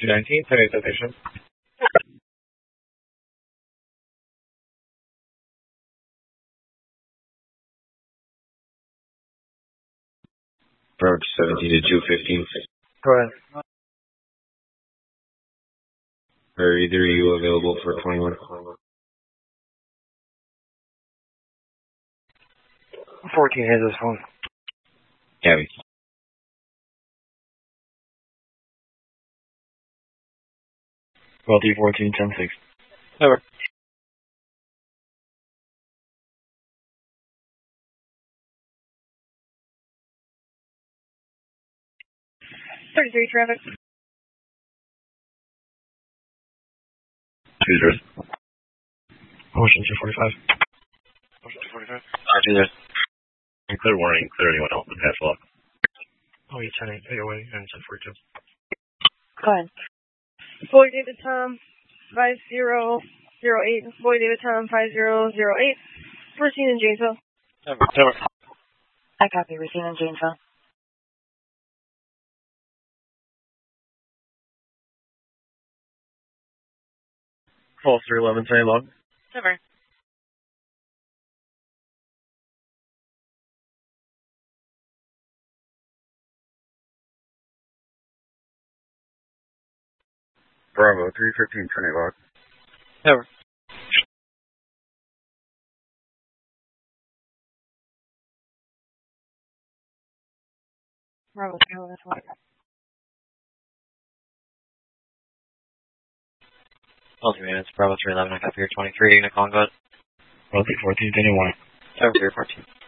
219, 10 citation. Bravo 17 to 215. Go ahead. Are either of you available for 21? 14 has his phone. Gabby. Well, D14, 10-6. Over. Traffic. Choosers. Motion 245. Motion 245. Choosers. And clear warning, clear anyone else in pass lock. Oh, yeah, 10-8, 808, and 1042. Go ahead. Floyd David Tom 5008. Floyd David Tom 5008. Racine in Janesville. Over. I copy. Racine in Janesville. Call 311, say log. Over. Bravo 315, 20 log. Over. Bravo 311. Minutes, Bravo 311, I copy your 23, Nicole, go ahead. Bravo 314, 21. Over 314.